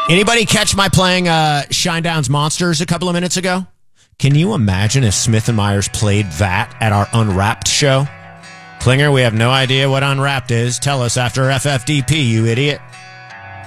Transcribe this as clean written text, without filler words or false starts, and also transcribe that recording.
Anybody catch my playing Shinedown's Monsters a couple of minutes ago? Can you imagine if Smith & Myers played that at our Unwrapped show? Klinger, we have no idea what Unwrapped is. Tell us after FFDP, you idiot.